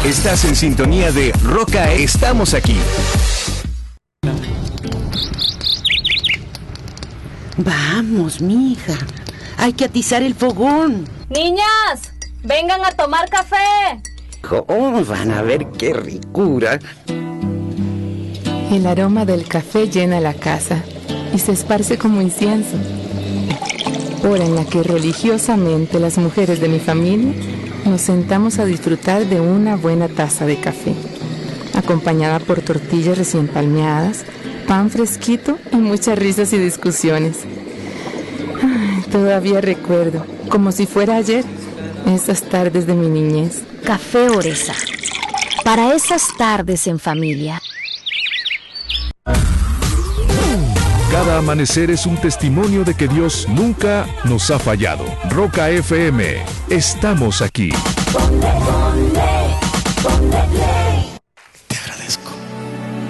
Estás en sintonía de Roca, estamos aquí. Vamos, mija. Hay que atizar el fogón. Niñas, vengan a tomar café. Oh, van a ver qué ricura. El aroma del café llena la casa y se esparce como incienso. Hora en la que religiosamente las mujeres de mi familia nos sentamos a disfrutar de una buena taza de café, acompañada por tortillas recién palmeadas, pan fresquito y muchas risas y discusiones. Ay, todavía recuerdo, como si fuera ayer, esas tardes de mi niñez. Café Oresa, para esas tardes en familia. Cada amanecer es un testimonio de que Dios nunca nos ha fallado. Roca FM, estamos aquí.